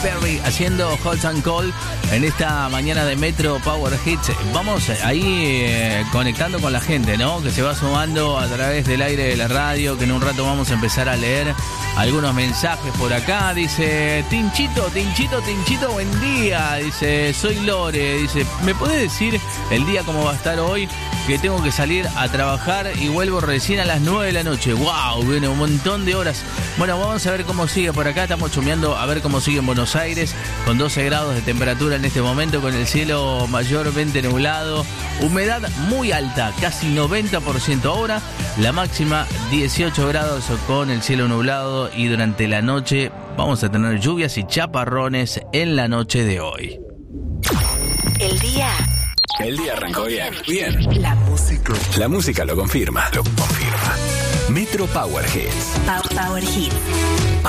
Perry haciendo Hot and Cold en esta mañana de Metro Power Hits. Vamos ahí conectando con la gente, ¿no? Que se va sumando a través del aire de la radio, que en un rato vamos a empezar a leer algunos mensajes por acá. Dice, Tinchito, buen día. Dice, soy Lore. Dice, ¿me podés decir el día cómo va a estar hoy? Que tengo que salir a trabajar y vuelvo recién a las 9 de la noche. ¡Wow! Viene un montón de horas. Bueno, vamos a ver cómo sigue por acá. Estamos chumeando a ver cómo sigue en Buenos Aires, con 12 grados de temperatura en este momento, con el cielo mayormente nublado. Humedad muy alta, casi 90% ahora. La máxima 18 grados con el cielo nublado, y durante la noche vamos a tener lluvias y chaparrones en la noche de hoy. El día arrancó bien. La música lo confirma. Metro Power Hits. Power Hits.